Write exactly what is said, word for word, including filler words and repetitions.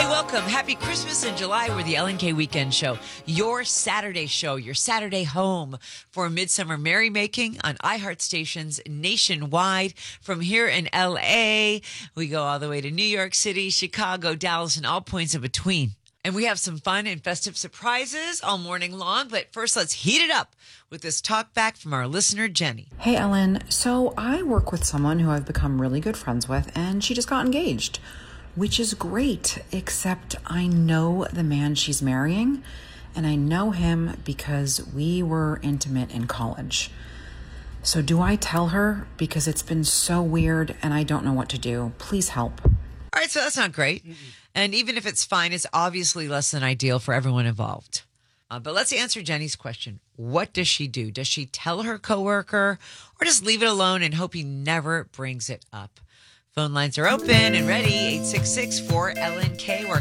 Hey, welcome. Happy Christmas in July. We're the L N K Weekend Show, your Saturday show, your Saturday home for midsummer merrymaking on iHeart stations nationwide. From here in L A, we go all the way to New York City, Chicago, Dallas, and all points in between. And we have some fun and festive surprises all morning long. But first, let's heat it up with this talk back from our listener, Jenny. Hey, Ellen. So I work with someone who I've become really good friends with, and she just got engaged, which is great, except I know the man she's marrying, and I know him because we were intimate in college. So do I tell her? Because it's been so weird, and I don't know what to do. Please help. All right, so that's not great. Mm-mm. And even if it's fine, it's obviously less than ideal for everyone involved. Uh, but let's answer Jenny's question. What does she do? Does she tell her coworker or just leave it alone and hope he never brings it up? Phone lines are open and ready. eight six six, four L N K or